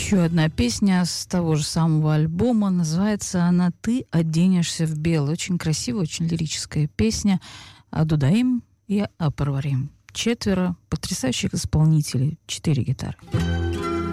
Еще одна песня с того же самого альбома. Называется она «Ты оденешься в белое». Очень красивая, очень лирическая песня. Адудаим и Апарварим. 4 потрясающих исполнителей, 4 гитары.